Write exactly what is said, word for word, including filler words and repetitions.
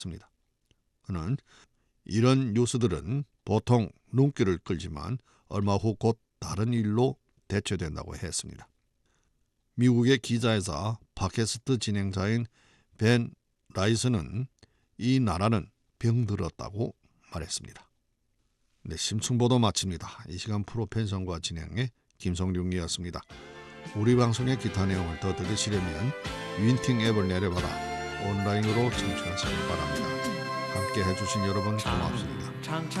했습니다. 그는 이런 뉴스들은 보통 눈길을 끌지만 얼마 후 곧 다른 일로 대체된다고 했습니다. 미국의 기자회사 팟캐스트 진행자인 벤 라이스는 이 나라는 병들었다고 말했습니다. 네, 심층보도 마칩니다. 이 시간 프로펜션과 진행의 김성룡이었습니다. 우리 방송의 기타 내용을 더 들으시려면 윈팅 앱을 내려받아 온라인으로 청취하시기 바랍니다. 함께 해주신 여러분 고맙습니다.